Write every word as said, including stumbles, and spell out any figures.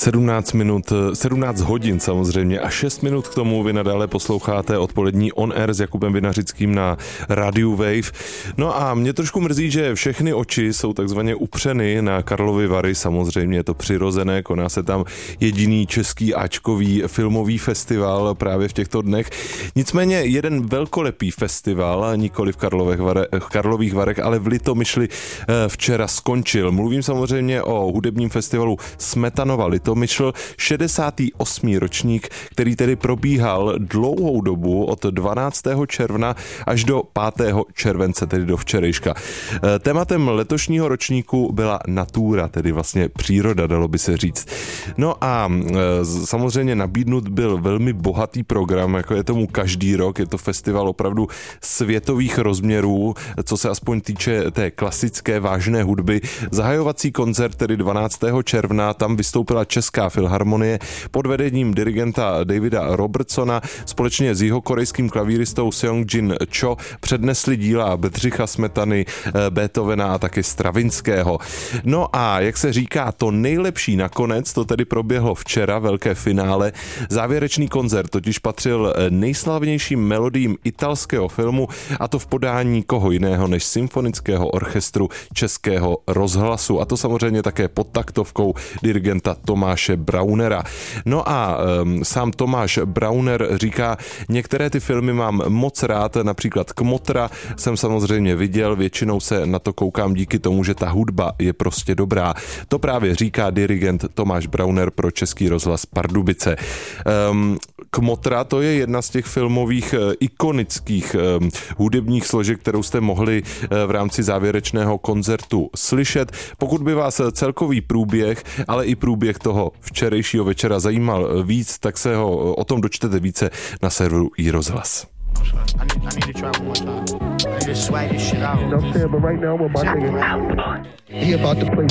sedmnáct minut, sedmnáct hodin samozřejmě a šest minut k tomu vy nadále posloucháte odpolední On Air s Jakubem Vinařickým na rádiu Wave. No a mě trošku mrzí, že všechny oči jsou takzvaně upřeny na Karlovy Vary, samozřejmě je to přirozené, koná se tam jediný český áčkový filmový festival právě v těchto dnech. Nicméně jeden velkolepý festival, nikoli v Karlových, Vare, Karlových Varech, ale v Litomyšli včera skončil. Mluvím samozřejmě o hudebním festivalu Smetanova Litomyšl, šedesátý osmý ročník, který tedy probíhal dlouhou dobu od dvanáctého června až do pátého července, tedy do včerejška. Tématem letošního ročníku byla natura, tedy vlastně příroda, dalo by se říct. No a samozřejmě nabídnut byl velmi bohatý program, jako je tomu každý rok, je to festival opravdu světových rozměrů, co se aspoň týče té klasické vážné hudby. Zahajovací koncert, tedy dvanáctého června, tam vystoupila Česká filharmonie pod vedením dirigenta Davida Robertsona. Společně s jihokorejským klavíristou Seong-jin Cho přednesli díla Bedřicha Smetany, Beethovena a taky Stravinského. No a jak se říká, to nejlepší nakonec, to tedy proběhlo včera, velké finále. Závěrečný koncert totiž patřil nejslavnějším melodiím italského filmu, a to v podání koho jiného než Symfonického orchestru Českého rozhlasu, a to samozřejmě také pod taktovkou dirigenta Tomáše Braunera. No a um, sám Tomáš Brauner říká, některé ty filmy mám moc rád, například Kmotra jsem samozřejmě viděl, většinou se na to koukám díky tomu, že ta hudba je prostě dobrá. To právě říká dirigent Tomáš Brauner pro Český rozhlas Pardubice. Um, Kmotra, to je jedna z těch filmových ikonických um, hudebních složek, kterou jste mohli uh, v rámci závěrečného koncertu slyšet. Pokud by vás celkový průběh, ale i průběh toho včerejšího večera zajímal víc, tak se ho o tom dočtete více na serveru iRozhlas. I need, I need to try one more time. I need to swag this shit out. You know what I'm saying? But right now, we're about to, he about to play